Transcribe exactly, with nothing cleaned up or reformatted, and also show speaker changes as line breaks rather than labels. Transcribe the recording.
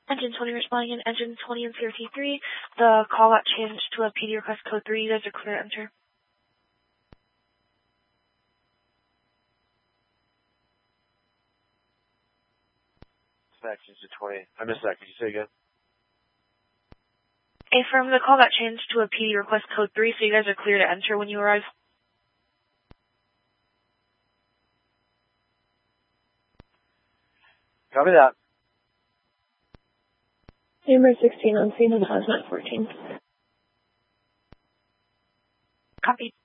Engine twenty responding in Engine twenty and C R T three. The call got changed to a P D request code three. You guys are clear to enter.
Engine twenty. I missed that. Could you say again?
Affirm, the call got changed to a P D request code three, so you guys are clear to enter when you arrive.
Copy that.
Number sixteen on scene of Hazmat fourteen.
Copy.